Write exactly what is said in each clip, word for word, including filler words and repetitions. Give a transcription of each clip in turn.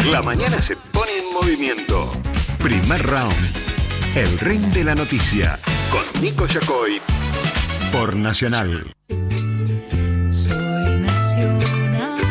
La mañana se pone en movimiento. Primer round. El ring de la noticia. Con Nico Yacoy. Por Nacional. Soy Nacional.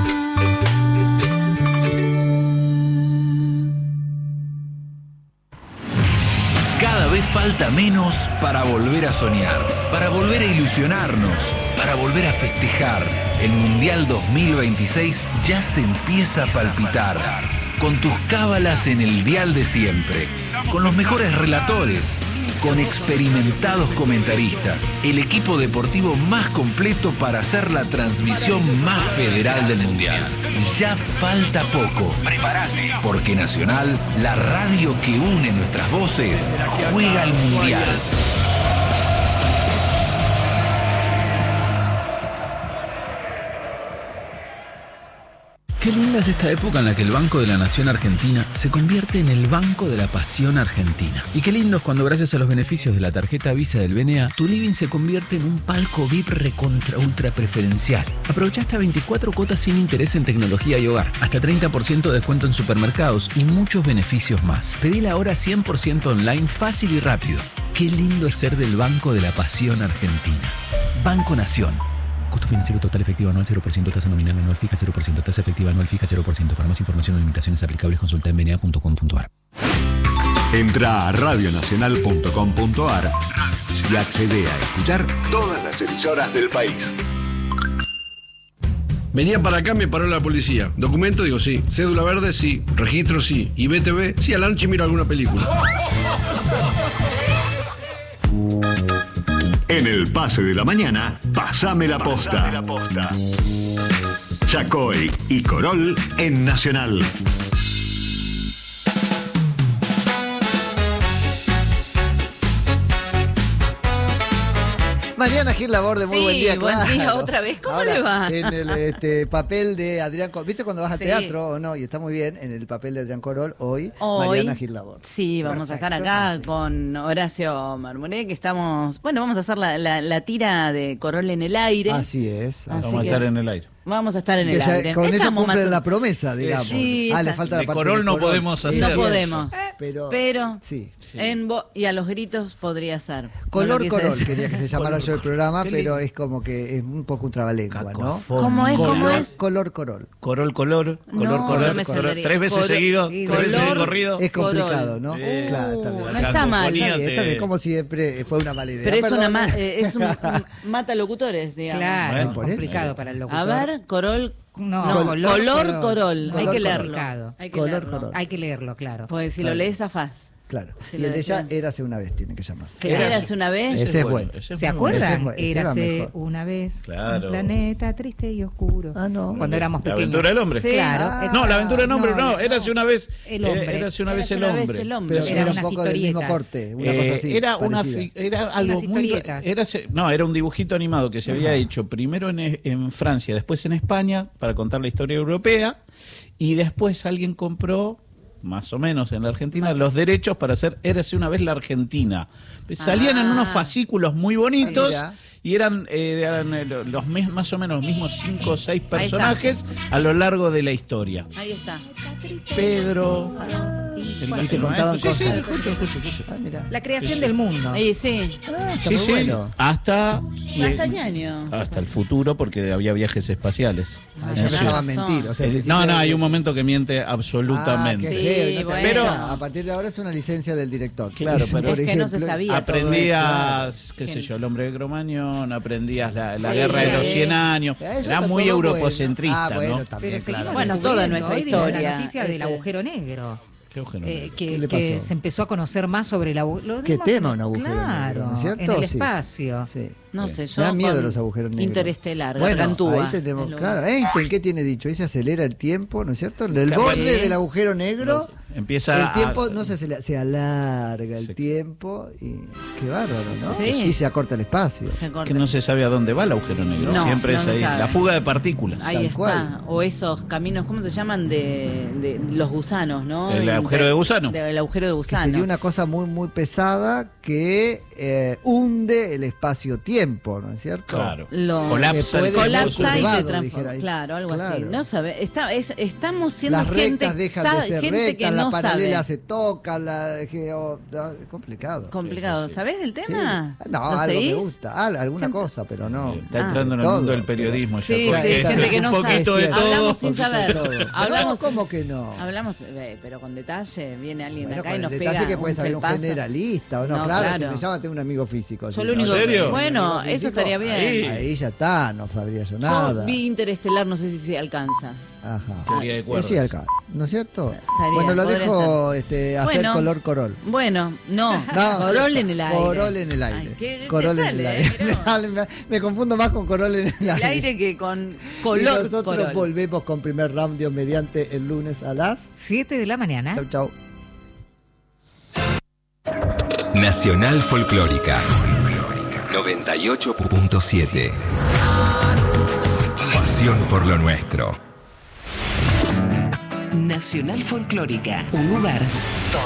Cada vez falta menos para volver a soñar, para volver a ilusionarnos, para volver a festejar. El Mundial dos mil veintiséis ya se empieza a palpitar. Con tus cábalas en el dial de siempre, con los mejores relatores, con experimentados comentaristas, el equipo deportivo más completo para hacer la transmisión más federal del Mundial. Ya falta poco. Prepárate, porque Nacional, la radio que une nuestras voces, juega al Mundial. Qué linda es esta época en la que el Banco de la Nación Argentina se convierte en el Banco de la Pasión Argentina. Y qué lindo es cuando, gracias a los beneficios de la tarjeta Visa del B N A, tu living se convierte en un palco V I P recontra ultra preferencial. Aprovecha hasta veinticuatro cuotas sin interés en tecnología y hogar, hasta treinta por ciento de descuento en supermercados y muchos beneficios más. Pedila ahora cien por ciento online, fácil y rápido. Qué lindo es ser del Banco de la Pasión Argentina. Banco Nación. Costo financiero total efectivo anual cero por ciento, tasa nominal anual fija cero por ciento, tasa efectiva anual fija cero por ciento. Para más información o limitaciones aplicables, consulta en b n a punto com punto a r. Entra a radio nacional punto com punto a r y accede a escuchar todas las emisoras del país. Venía para acá, me paró la policía. Documento, digo sí. Cédula verde, sí. Registro, sí. Y B T V, sí. A la noche miro alguna película. En el pase de la mañana, pasame la posta. Yacoy y Corol en Nacional. Mariana Gil Laborde, muy sí, buen día. Buen claro. día otra vez. ¿Cómo Ahora, le va? En el este, papel de Adrián Corol. ¿Viste cuando vas Sí. al teatro o no? Y está muy bien. En el papel de Adrián Corol, hoy, Hoy, Mariana Gil Laborde. Sí, vamos Perfecto, a estar acá sí. con Horacio Marmoné, que estamos... Bueno, vamos a hacer la, la, la tira de Corol en el aire. Así es. Así Vamos a que estar en el aire. Vamos a estar en Que el ya aire. con eso Estamos cumplen más- la promesa, digamos. Sí, ah, le está- falta la de parte Corol de no Corol. podemos hacer. No Sí, podemos. Pero, Pero sí. en vo- y a los gritos podría ser. Color No lo quise Corol, decir. quería que se llamara yo el programa, Qué pero lindo. es como que es un poco un trabalengua, ¿no? Cacofonía. ¿Cómo es? ¿Cómo Color, es? color Corol. Corol, color, color, No, color, no me color. saldría. Tres veces Coro- seguido, y tres veces de color- corrido. Es complicado, Corol. ¿no? Eh, Claro, está bien. no La está mal. cacofonía Está bien, está te- bien, como siempre, fue una mala idea. Pero es, una Perdón. ma- eh, es un, un mata locutores, digamos. Claro, Bueno, por eso. complicado para el locutor. A ver, Corol. No, No, color, color, color. Corol. Hay Color, que leerlo. complicado. Hay que Color, leerlo. Corol. Hay que leerlo, claro. Porque si Claro. lo lees afás. Claro. Si y lo el de ella, decían. érase una vez, tiene que llamarse. Claro. Érase una vez. Ese es bueno. ese es ¿Se muy bueno. Ese acuerdan? es bueno, ese era Érase mejor. una vez Claro. un planeta triste y oscuro. Ah, no. Cuando éramos La pequeños. aventura del hombre. Sí. Claro. Ah. exacto. No, la aventura del hombre, no, no, érase una vez el hombre. eh, érase una vez Érase el una vez hombre. el hombre. Pero Eran era un unas poco del mismo historietas. corte, una Eh, cosa así. era una parecida. fi- era algo Unas muy historietas. era se- no era un dibujito animado que se había hecho primero en, en Francia, después en España para contar la historia europea y después alguien compró más o menos en la Argentina los derechos para hacer Érase una vez la Argentina. Salían en Ah. unos fascículos muy bonitos. Mira. Y eran, eh, eran eh, los mes- más o menos los mismos cinco o seis está. personajes a lo largo de la historia. Ahí está. Pedro. el Y te contaban sí, sí, cosas. escucho, escucho, escucho. Ah, mira. La creación del mundo. Ahí sí. Ah, está Sí, muy sí, bueno. hasta, y- ¿Hasta qué año? hasta el futuro porque había viajes espaciales. Ah, Ah, ya tenés empezaba a razón. mentir. O sea, al Eh, principio no, no, era- hay un momento que miente Ah, absolutamente. qué Sí, feo, no te bueno. Pero- avisa. A partir de ahora es una licencia del director. Claro, Es, pero- por Es que no se ejemplo, sabía. Aprendías, qué Que- sé yo, el hombre de Cromañón, aprendías la, la Sí, guerra de sí. los cien años. Ah, eso Era está muy todo europocentrista, bueno. Ah, bueno, ¿no? también, Pero seguimos claro. Bueno, descubriendo. toda nuestra Hoy vimos historia. La noticia del Ese- agujero negro. Qué agujero Eh, negro. que ¿Qué le que pasó? se empezó a conocer más sobre el agujero. ¿Qué tema un agujero Claro, negro, ¿no es cierto? en el Sí. espacio. Sí. No Bien. sé, Me yo. dan miedo con los agujeros negros. Interestelar, Bueno, Gargantúa. ahí tenemos, Es lo claro. único. Einstein, ¿qué tiene dicho? Ahí se acelera el tiempo, ¿no es cierto? El Claro, borde sí. del agujero negro, Empieza el tiempo a- no se acelera, se alarga el Sí. tiempo y qué bárbaro, ¿no? Sí. Y se acorta el espacio. Se corta. que no se sabe a dónde va el agujero negro. No, Siempre no es se ahí. sabe. La fuga de partículas. Ahí Tal está. cual. O esos caminos, ¿cómo se llaman? De, de los gusanos, ¿no? El agujero de gusano. De- el agujero de Que gusano. sería una cosa muy muy pesada que eh, hunde el espacio-tiempo. tiempo, ¿no es cierto? Claro. Lo- Colapsa, Que el puede ser colapsa y te curvado, transforma. dijera ahí. Claro, algo así. Claro. No sabe, está, es- estamos siendo Las gente, rectas dejan sa- de ser gente rectas, que no las paralelas sabe. se tocan, la geo... ah, es complicado. Complicado. Sí, sí, sí. ¿Sabés del Sí. tema? No, ¿Lo algo seguís? me gusta, al- alguna Gente- cosa, pero no. Está Ah. entrando en el Todo, mundo del pero- periodismo. Sí, ya, sí, porque gente que no un sabe. poquito de Es todo. cierto. Hablamos sin Poquito de saber. todo. Hablamos, No, ¿cómo que no? Hablamos, eh, pero con detalle. Viene alguien Bueno, acá con y el nos detalle pega que puede un saber un felpazo. generalista o no, No, claro, claro. si me llama tengo un amigo físico. Yo si lo no, único ¿En serio? Bueno, amigo eso físico, estaría bien. ahí. Ahí ya está, no sabría yo Yo nada. vi Interestelar, no sé si se alcanza. Ajá. Teoría de Eh, cuerdas. sí, acá, ¿no es cierto? Estaría, bueno, lo podría dejo este, hacer Bueno. color corol. Bueno, no, No, corol en el aire. Corol en el aire. Ay, ¿qué te Corol en sale, el eh? aire. Mirá vos. Dale, me, me confundo más con corol en el El aire. aire que con Y color nosotros corol. volvemos con primer round, Dios mediante, el lunes a las... siete de la mañana. Chau, chau. Nacional Folclórica noventa y ocho punto siete. Pasión por lo nuestro. Nacional Folclórica, un lugar